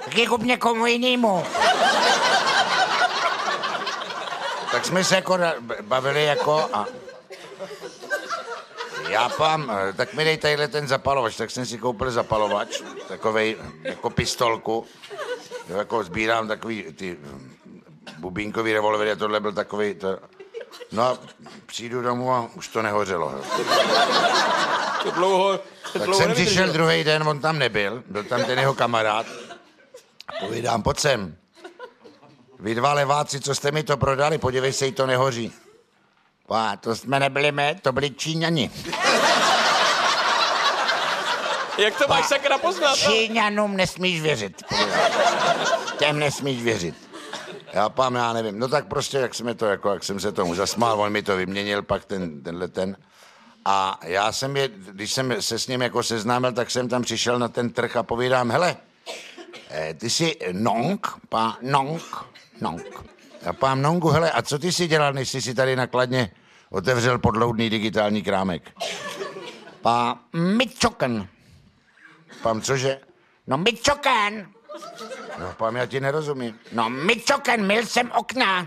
Tak je kup někomu jinému. Tak jsme se jako bavili jako a já pám, tak mi dej tadyhle ten zapalovač, tak jsem si koupil zapalovač, takovej jako pistolku, jo, jako sbírám takový ty bubínkový revolvery a tohle byl takový, no a přijdu domů a už to nehořelo. To dlouho Tak jsem přišel druhý den, on tam nebyl, byl tam ten jeho kamarád a povídám, pojď sem. Vy dva leváci, co jste mi to prodali, podívej se, jí to nehoří. Pá, to jsme nebyli my, to byli Číňani. Jak to máš sakra poznat? Číňanům nesmíš věřit. Těm nesmíš věřit. Já nevím. No tak prostě, jak jsem se tomu zasmál, on mi to vyměnil pak ten. A já jsem když jsem se s ním jako seznámil, tak jsem tam přišel na ten trh a povídám, hele, ty jsi Nong. Já pám Nongu, hele, a co ty jsi dělal, než jsi si tady na Kladně otevřel podloudný digitální krámek? Pá, Michoacan. Pám, cože? No Michoacan. No, pám, já ti nerozumím. No Michoacan, myl jsem okna.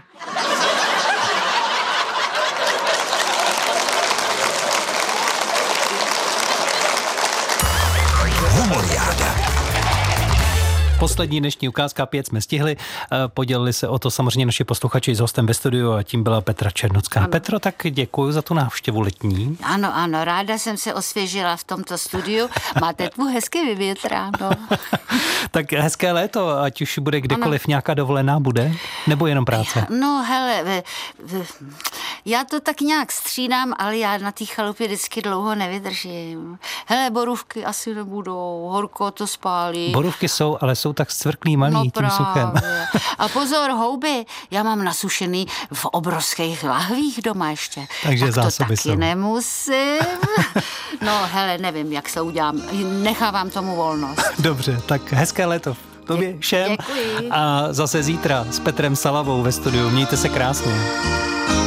Humoriáda. Poslední dnešní ukázka 5 jsme stihli. Podělili se o to samozřejmě naši posluchači s hostem ve studiu a tím byla Petra Černocká. Ano. Petro, tak děkuji za tu návštěvu letní. Ano, ráda jsem se osvěžila v tomto studiu. Máte tu hezky vyvětráno. Tak hezké léto, ať už bude kdekoliv nějaká dovolená bude, nebo jenom práce? No hele, já to tak nějak střídám, ale já na té chalupě vždycky dlouho nevydržím. Hele, borůvky asi nebudou, horko to spálí. Borůvky jsou, ale jsou tak zcvrklý malý tím suchem. A pozor, houby, já mám nasušený v obrovských lahvích doma ještě. Takže tak zásoby to taky jsou. Nemusím. No hele, nevím, jak se udělám. Nechávám tomu volnost. Dobře, tak hezké léto. Tobě všem. Děkuji. A zase zítra s Petrem Salavou ve studiu. Mějte se krásně.